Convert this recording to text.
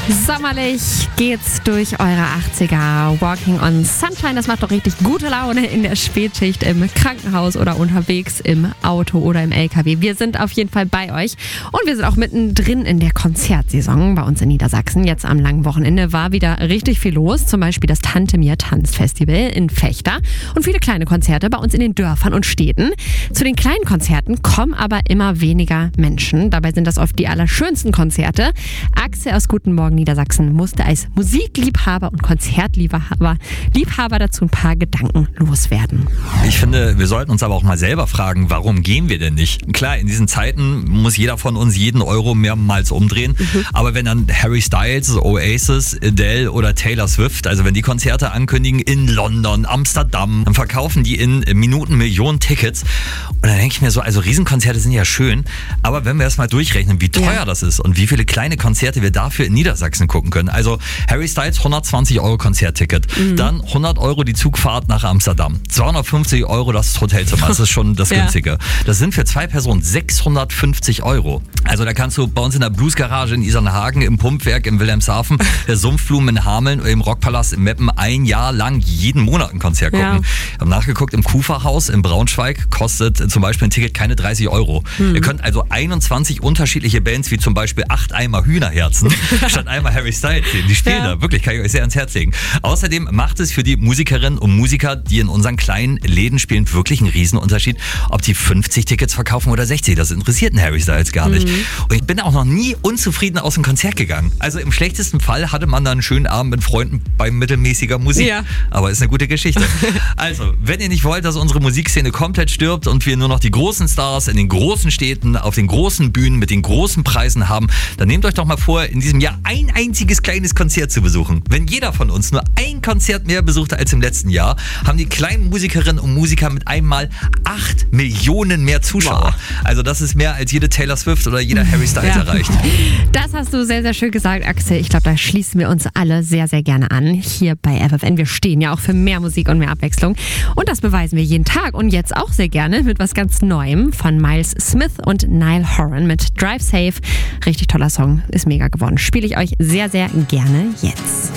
Sommerlich geht's durch eure 80er. Walking on Sunshine, das macht doch richtig gute Laune in der Spätschicht im Krankenhaus oder unterwegs im Auto oder im LKW. Wir sind auf jeden Fall bei euch und wir sind auch mittendrin in der Konzertsaison bei uns in Niedersachsen. Jetzt am langen Wochenende war wieder richtig viel los, zum Beispiel das Tante Mia Tanzfestival in Vechta und viele kleine Konzerte bei uns in den Dörfern und Städten. Zu den kleinen Konzerten kommen aber immer weniger Menschen. Dabei sind das oft die allerschönsten Konzerte. Axel aus Guten Morgen Niedersachsen musste als Musikliebhaber und Konzertliebhaber dazu ein paar Gedanken loswerden. Ich finde, wir sollten uns aber auch mal selber fragen, warum gehen wir denn nicht? Klar, in diesen Zeiten muss jeder von uns jeden Euro mehrmals umdrehen. Aber wenn dann Harry Styles, Oasis, Adele oder Taylor Swift, also wenn die Konzerte ankündigen in London, Amsterdam, dann verkaufen die in Minuten Millionen Tickets. Und dann denke ich mir so, also Riesenkonzerte sind ja schön, aber wenn wir erst mal durchrechnen, wie teuer das ist und wie viele kleine Konzerte wir dafür in Niedersachsen gucken können. Also Harry Styles 120 Euro Konzertticket, dann 100 Euro die Zugfahrt nach Amsterdam, 250 Euro das Hotelzimmer, das ist schon das Günstige. Das sind für 2 Personen 650 Euro. Also da kannst du bei uns in der Bluesgarage in Isernhagen, im Pumpwerk in Wilhelmshaven, der Sumpfblumen in Hameln oder im Rockpalast in Meppen ein Jahr lang jeden Monat ein Konzert gucken. Ich habe nachgeguckt, im Kuferhaus in Braunschweig kostet zum Beispiel ein Ticket keine 30 Euro. Ihr könnt also 21 unterschiedliche Bands wie zum Beispiel 8 Eimer Hühnerherzen statt einmal Harry Styles sehen. Die spielen da, wirklich, kann ich euch sehr ans Herz legen. Außerdem macht es für die Musikerinnen und Musiker, die in unseren kleinen Läden spielen, wirklich einen Riesenunterschied, ob die 50 Tickets verkaufen oder 60. Das interessiert einen Harry Styles gar nicht. Und ich bin auch noch nie unzufrieden aus dem Konzert gegangen. Also im schlechtesten Fall hatte man dann einen schönen Abend mit Freunden bei mittelmäßiger Musik. Ja. Aber ist eine gute Geschichte. Also, wenn ihr nicht wollt, dass unsere Musikszene komplett stirbt und wir nur noch die großen Stars in den großen Städten, auf den großen Bühnen mit den großen Preisen haben, dann nehmt euch doch mal vor, in diesem Jahr ein einziges kleines Konzert zu besuchen. Wenn jeder von uns nur ein Konzert mehr besucht als im letzten Jahr, haben die kleinen Musikerinnen und Musiker mit einmal 8 Millionen mehr Zuschauer. Also das ist mehr als jede Taylor Swift oder jeder Harry Styles erreicht. Das hast du sehr, sehr schön gesagt, Axel. Ich glaube, da schließen wir uns alle sehr, sehr gerne an. Hier bei FFN. Wir stehen ja auch für mehr Musik und mehr Abwechslung. Und das beweisen wir jeden Tag und jetzt auch sehr gerne mit was ganz Neuem von Miles Smith und Niall Horan mit Drive Safe. Richtig toller Song, ist mega geworden. Spiele ich euch sehr, sehr gerne jetzt.